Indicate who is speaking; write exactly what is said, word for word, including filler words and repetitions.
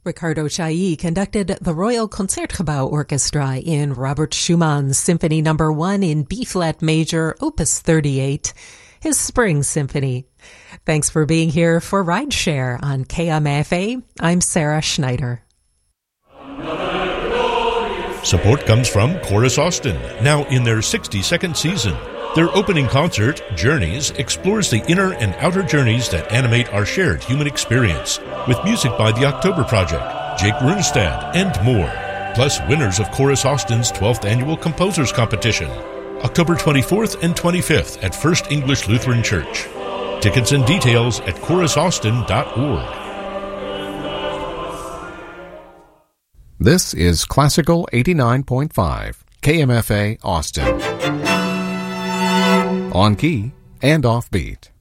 Speaker 1: Ricardo Chailly conducted the Royal Concertgebouw Orchestra in Robert Schumann's Symphony Number one in B-flat major, Opus thirty-eight, his Spring Symphony. Thanks for being here for Rideshare on K M F A. I'm Sarah Schneider.
Speaker 2: Support comes from Chorus Austin, now in their sixty-second season. Their opening concert, Journeys, explores the inner and outer journeys that animate our shared human experience, with music by the October Project, Jake Runestad, and more. Plus, winners of Chorus Austin's twelfth Annual Composers Competition, October twenty-fourth and twenty-fifth at First English Lutheran Church. Tickets and details at chorus austin dot org.
Speaker 3: This is Classical eighty-nine point five, K M F A Austin. On key and off beat.